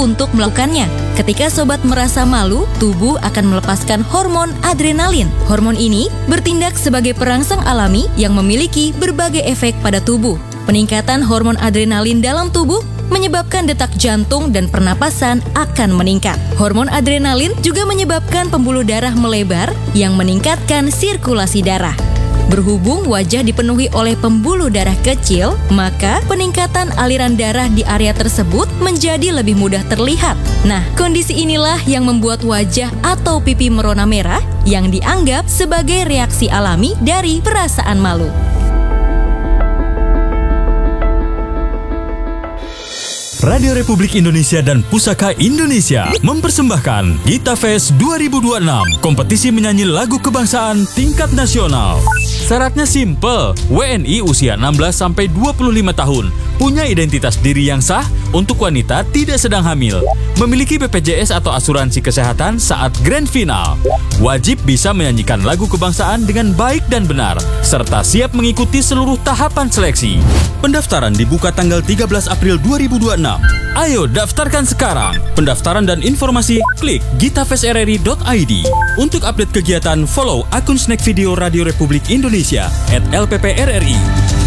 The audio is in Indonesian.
untuk melakukannya. Ketika sobat merasa malu, tubuh akan melepaskan hormon adrenalin. Hormon ini bertindak sebagai perangsang alami yang memiliki berbagai efek pada tubuh. Peningkatan hormon adrenalin dalam tubuh menyebabkan detak jantung dan pernapasan akan meningkat. Hormon adrenalin juga menyebabkan pembuluh darah melebar yang meningkatkan sirkulasi darah. Berhubung wajah dipenuhi oleh pembuluh darah kecil, maka peningkatan aliran darah di area tersebut menjadi lebih mudah terlihat. Nah, kondisi inilah yang membuat wajah atau pipi merona merah yang dianggap sebagai reaksi alami dari perasaan malu. Radio Republik Indonesia dan Pusaka Indonesia mempersembahkan Gita Fest 2026, kompetisi menyanyi lagu kebangsaan tingkat nasional. Syaratnya simple, WNI usia 16-25 tahun, punya identitas diri yang sah, untuk wanita tidak sedang hamil, memiliki BPJS atau asuransi kesehatan saat grand final, wajib bisa menyanyikan lagu kebangsaan dengan baik dan benar, serta siap mengikuti seluruh tahapan seleksi. Pendaftaran dibuka tanggal 13 April 2026. Ayo daftarkan sekarang. Pendaftaran dan informasi klik gitafestrri.id. Untuk update kegiatan, follow akun Snack Video Radio Republik Indonesia @LPPRRI.